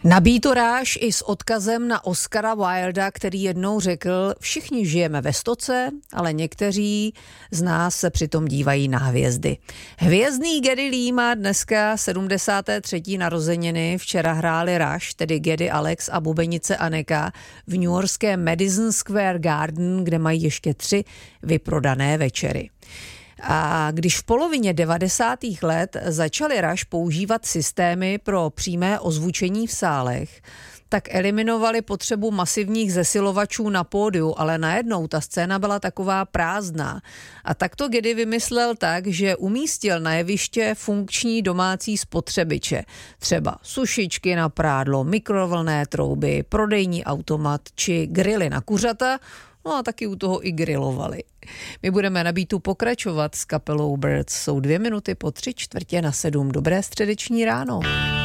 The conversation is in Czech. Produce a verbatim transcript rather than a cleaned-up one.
Nabít ráž i s odkazem na Oscara Wilda, který jednou řekl: všichni žijeme ve stoce, ale někteří z nás se přitom dívají na hvězdy. Hvězdný Geddy Lee má dneska sedmdesáté třetí narozeniny. Včera hráli Rush, tedy Geddy Alex a bubenice Aneka v newyorském Madison Square Garden, kde mají ještě tři vyprodané večery. A když v polovině devadesátých let začali Rush používat systémy pro přímé ozvučení v sálech, tak eliminovali potřebu masivních zesilovačů na pódiu, ale najednou ta scéna byla taková prázdná. A tak to Geddy vymyslel tak, že umístil na jeviště funkční domácí spotřebiče. Třeba sušičky na prádlo, mikrovlnné trouby, prodejní automat či grily na kuřata. No a taky u toho i grilovali. My budeme na Beatu pokračovat s kapelou Birds. Jsou dvě minuty po tři čtvrtě na sedm. Dobré středeční ráno.